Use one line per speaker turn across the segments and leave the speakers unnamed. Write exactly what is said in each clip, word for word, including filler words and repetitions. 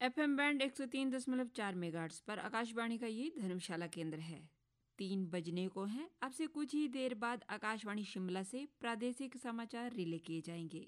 FM band एक सौ तीन दशमलव चार मेगाहर्ट्ज पर आकाशवाणी का ये धर्मशाला केंद्र है। तीन बजने को हैं। अब से कुछ ही देर बाद आकाशवाणी शिमला से प्रादेशिक समाचार रिले किए जाएंगे।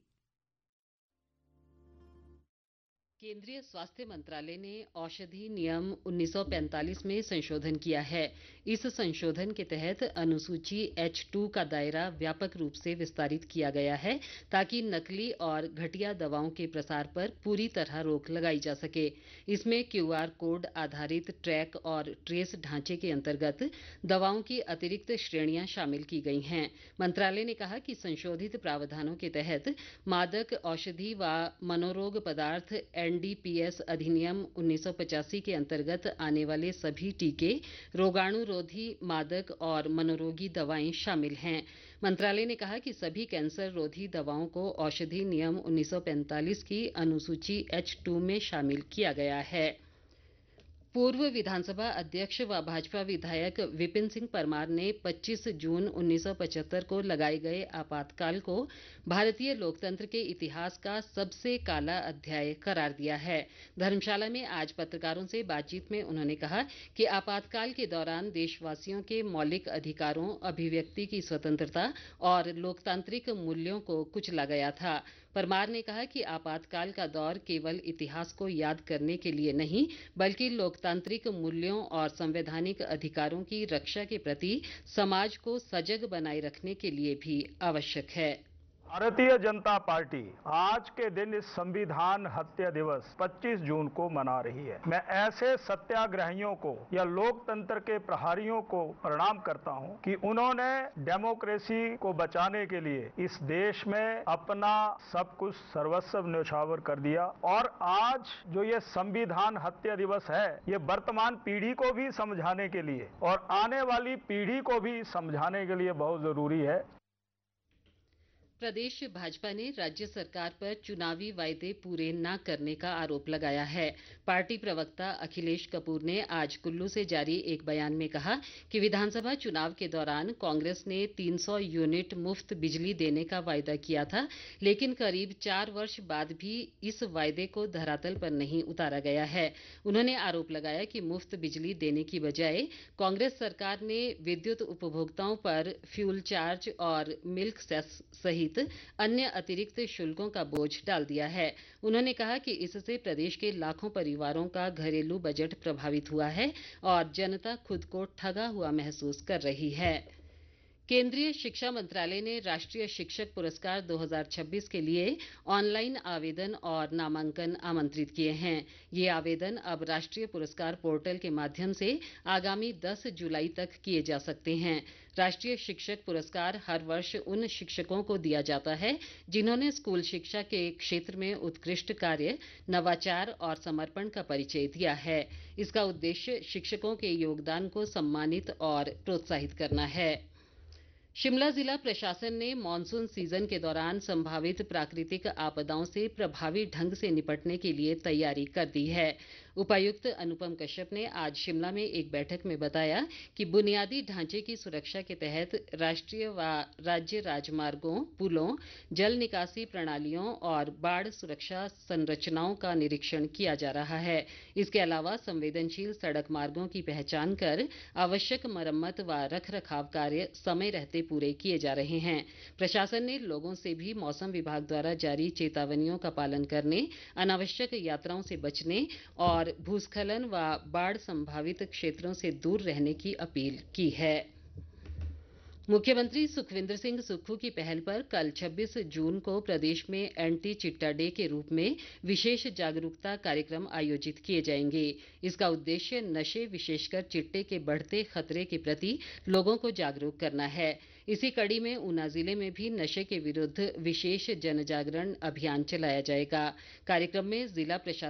केंद्रीय स्वास्थ्य मंत्रालय ने औषधि नियम उन्नीस सौ पैंतालीस में संशोधन किया है। इस संशोधन के तहत अनुसूची एच टू का दायरा व्यापक रूप से विस्तारित किया गया है ताकि नकली और घटिया दवाओं के प्रसार पर पूरी तरह रोक लगाई जा सके। इसमें क्यूआर कोड आधारित ट्रैक और ट्रेस ढांचे के अंतर्गत दवाओं की अतिरिक्त श्रेणियां शामिल की गई हैं। मंत्रालय ने कहा कि संशोधित प्रावधानों के तहत मादक औषधि व मनोरोग पदार्थ एनडीपीएस अधिनियम उन्नीस सौ पचासी के अंतर्गत आने वाले सभी टीके, रोगाणुरोधी मादक और मनोरोगी दवाएं शामिल हैं। मंत्रालय ने कहा कि सभी कैंसर रोधी दवाओं को औषधि नियम उन्नीस सौ पैंतालीस की अनुसूची एच टू में शामिल किया गया है। पूर्व विधानसभा अध्यक्ष व भाजपा विधायक विपिन सिंह परमार ने पच्चीस जून उन्नीस सौ पचहत्तर को लगाए गए आपातकाल को भारतीय लोकतंत्र के इतिहास का सबसे काला अध्याय करार दिया है। धर्मशाला में आज पत्रकारों से बातचीत में उन्होंने कहा कि आपातकाल के दौरान देशवासियों के मौलिक अधिकारों, अभिव्यक्ति की स्वतंत्रता और लोकतांत्रिक मूल्यों को कुचला गया था। परमार ने कहा कि आपातकाल का दौर केवल इतिहास को याद करने के लिए नहीं बल्कि लोकतांत्रिक मूल्यों और संवैधानिक अधिकारों की रक्षा के प्रति समाज को सजग बनाए रखने के लिए भी आवश्यक है।
भारतीय जनता पार्टी आज के दिन इस संविधान हत्या दिवस पच्चीस जून को मना रही है। मैं ऐसे सत्याग्रहियों को या लोकतंत्र के प्रहारियों को प्रणाम करता हूं कि उन्होंने डेमोक्रेसी को बचाने के लिए इस देश में अपना सब कुछ सर्वस्व न्यौछावर कर दिया। और आज जो ये संविधान हत्या दिवस है, ये वर्तमान पीढ़ी को भी समझाने के लिए और आने वाली पीढ़ी को भी समझाने के लिए बहुत जरूरी है।
प्रदेश भाजपा ने राज्य सरकार पर चुनावी वायदे पूरे न करने का आरोप लगाया है। पार्टी प्रवक्ता अखिलेश कपूर ने आज कुल्लू से जारी एक बयान में कहा कि विधानसभा चुनाव के दौरान कांग्रेस ने तीन सौ यूनिट मुफ्त बिजली देने का वायदा किया था, लेकिन करीब चार वर्ष बाद भी इस वायदे को धरातल पर नहीं उतारा गया है। उन्होंने आरोप लगाया कि मुफ्त बिजली देने की बजाय कांग्रेस सरकार ने विद्युत उपभोक्ताओं पर फ्यूल चार्ज और मिल्क सेस सहित अन्य अतिरिक्त शुल्कों का बोझ डाल दिया है। उन्होंने कहा कि इससे प्रदेश के लाखों परिवारों का घरेलू बजट प्रभावित हुआ है और जनता खुद को ठगा हुआ महसूस कर रही है। केंद्रीय शिक्षा मंत्रालय ने राष्ट्रीय शिक्षक पुरस्कार दो हज़ार छब्बीस के लिए ऑनलाइन आवेदन और नामांकन आमंत्रित किए हैं। ये आवेदन अब राष्ट्रीय पुरस्कार पोर्टल के माध्यम से आगामी दस जुलाई तक किए जा सकते हैं। राष्ट्रीय शिक्षक पुरस्कार हर वर्ष उन शिक्षकों को दिया जाता है जिन्होंने स्कूल शिक्षा के क्षेत्र में उत्कृष्ट कार्य, नवाचार और समर्पण का परिचय दिया है। इसका उद्देश्य शिक्षकों के योगदान को सम्मानित और प्रोत्साहित करना है। शिमला जिला प्रशासन ने मानसून सीजन के दौरान संभावित प्राकृतिक आपदाओं से प्रभावी ढंग से निपटने के लिए तैयारी कर दी है। उपायुक्त अनुपम कश्यप ने आज शिमला में एक बैठक में बताया कि बुनियादी ढांचे की सुरक्षा के तहत राष्ट्रीय व राज्य राजमार्गों, पुलों, जल निकासी प्रणालियों और बाढ़ सुरक्षा संरचनाओं का निरीक्षण किया जा रहा है। इसके अलावा संवेदनशील सड़क मार्गों की पहचान कर आवश्यक मरम्मत व रखरखाव कार्य समय रहते पूरे किए जा रहे हैं। प्रशासन ने लोगों से भी मौसम विभाग द्वारा जारी चेतावनियों का पालन करने, अनावश्यक यात्राओं से बचने और भूस्खलन व बाढ़ संभावित क्षेत्रों से दूर रहने की अपील की है। मुख्यमंत्री सुखविंदर सिंह सुक्खू की पहल पर कल छब्बीस जून को प्रदेश में एंटी चिट्टा डे के रूप में विशेष जागरूकता कार्यक्रम आयोजित किए जाएंगे। इसका उद्देश्य नशे, विशेषकर चिट्टे के बढ़ते खतरे के प्रति लोगों को जागरूक करना है। इसी कड़ी में ऊना जिले में भी नशे के विरुद्ध विशेष जनजागरण अभियान चलाया जाएगा। कार्यक्रम में जिला प्रशासन